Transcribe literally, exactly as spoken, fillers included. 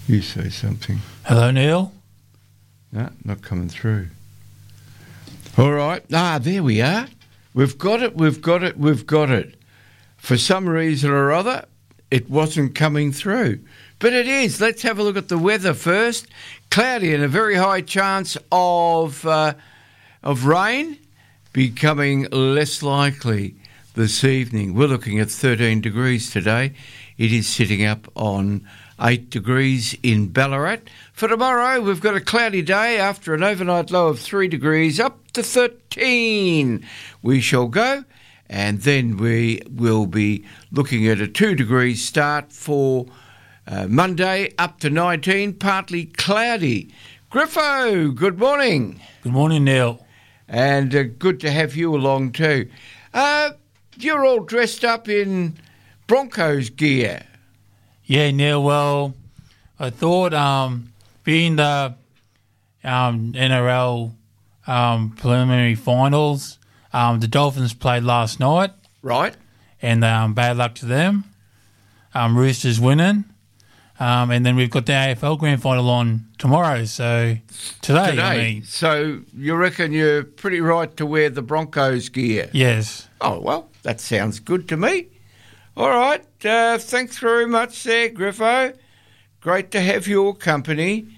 You say something. Hello, Neil. No, not coming through. All right. Ah, there we are. We've got it, we've got it, we've got it. For some reason or other, it wasn't coming through. But it is. Let's have a look at the weather first. Cloudy and a very high chance of uh, of rain, becoming less likely this evening. We're looking at thirteen degrees today. It is sitting up on eight degrees in Ballarat. For tomorrow, we've got a cloudy day after an overnight low of three degrees, up to thirteen. We shall go, and then we will be looking at a two degree start for uh, Monday, up to nineteen, partly cloudy. Griffo, good morning. Good morning, Neil. And uh, good to have you along too. Uh, you're all dressed up in Broncos gear. Yeah, Neil, well, I thought um, being the um, N R L um, preliminary finals, um, the Dolphins played last night. Right. And um, bad luck to them. Um, Roosters winning. Um, and then we've got the A F L Grand Final on tomorrow, so today, Today. I mean. So you reckon you're pretty right to wear the Broncos gear? Yes. Oh, well, that sounds good to me. All right. Uh, thanks very much there, Griffo. Great to have your company.